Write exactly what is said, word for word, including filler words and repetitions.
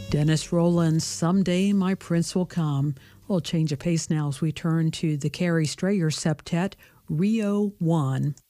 Dennis Rollins, Someday My Prince Will Come. We'll change of pace now as we turn to the Carrie Strayer septet, Rio one.